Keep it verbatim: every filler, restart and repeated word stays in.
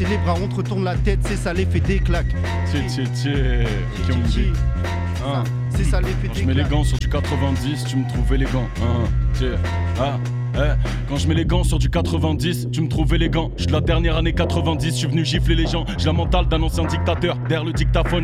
les bras, on te retourne la tête, c'est ça l'effet des claques. Tiens, tiens, tiens. Qui ont dit. Hein. C'est ça l'effet Quand des je mets les claques. gants sur du quatre-vingt-dix, tu me trouves élégant. Hein. Tiens. Ah. Eh, quand je mets les gants sur du quatre-vingt-dix, tu me trouves élégant. Je suis de la dernière année quatre-vingt-dix, je suis venu gifler les gens. J'ai la mentale d'un ancien dictateur, derrière le dictaphone.